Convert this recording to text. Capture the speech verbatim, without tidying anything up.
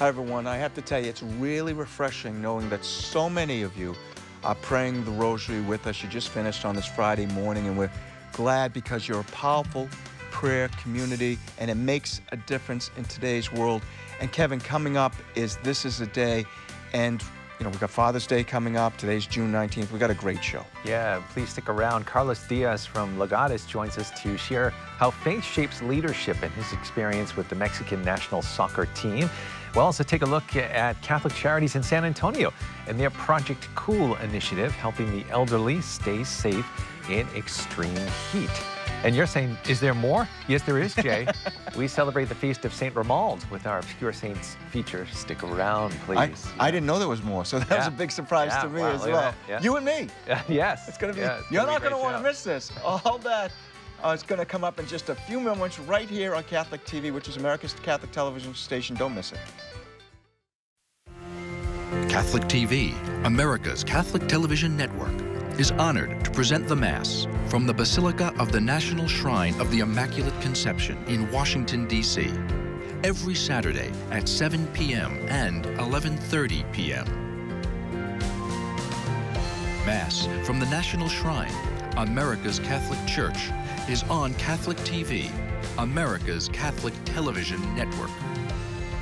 Hi, everyone. I have to tell you, it's really refreshing knowing that so many of you are praying the rosary with us. You just finished on this Friday morning, and we're glad because you're a powerful prayer community, and it makes a difference in today's world. And Kevin, coming up is This Is a Day, and you know, we've got Father's Day coming up. Today's June nineteenth. We've got a great show. Yeah, please stick around. Carlos Diaz from Legatus joins us to share how faith shapes leadership and his experience with the Mexican national soccer team. We'll also take a look at Catholic Charities in San Antonio and their Project Cool initiative, helping the elderly stay safe in extreme heat. And you're saying, is there more? Yes, there is, Jay. We celebrate the feast of Saint Romuald with our Obscure Saints feature. Stick around, please. I, yeah. I didn't know there was more, so that yeah. was a big surprise yeah, to me wow, as look at well. that. Yeah. You and me. Uh, yes. It's gonna be. Yeah, it's you're gonna not be a going to great want to show. miss this. All that. Uh, it's going to come up in just a few moments right here on Catholic T V, which is America's Catholic television station. Don't miss it. Catholic T V, America's Catholic television network, is honored to present the Mass from the Basilica of the National Shrine of the Immaculate Conception in Washington, D C every Saturday at seven p m and eleven thirty p m Mass from the National Shrine, America's Catholic Church, is on Catholic T V, America's Catholic television network.